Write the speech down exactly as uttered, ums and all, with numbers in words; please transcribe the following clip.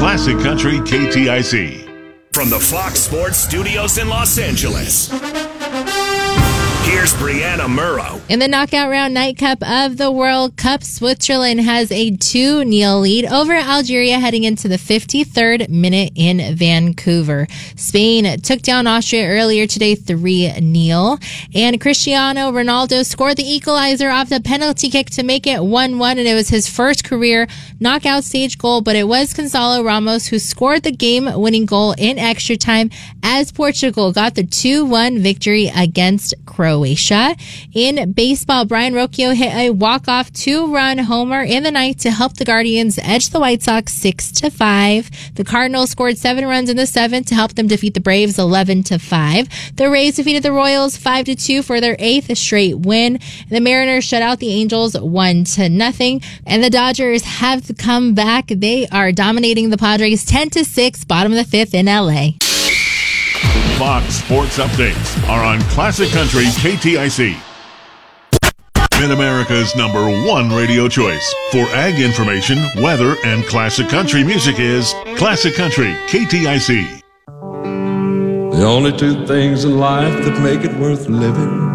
Classic Country K T I C. From the Fox Sports Studios in Los Angeles, here's Brianna Murrow. In the knockout round night cup of the World Cup, Switzerland has a two nil lead over Algeria heading into the fifty-third minute in Vancouver. Spain took down Austria earlier today three nil. And Cristiano Ronaldo scored the equalizer off the penalty kick to make it one one, and it was his first career knockout stage goal, but it was Gonzalo Ramos who scored the game-winning goal in extra time as Portugal got the two one victory against Croatia. In baseball, Brian Rocchio hit a walk-off two-run homer in the ninth to help the Guardians edge the White Sox six to five. The Cardinals scored seven runs in the seventh to help them defeat the Braves eleven to five. The Rays defeated the Royals five to two for their eighth straight win. The Mariners shut out the Angels one to nothing. And the Dodgers have come back. They are dominating the Padres ten to six, bottom of the fifth in L A. Fox Sports Updates are on Classic Country K T I C. Mid-America's number one radio choice for ag information, weather, and classic country music is Classic Country K T I C. The only two things in life that make it worth living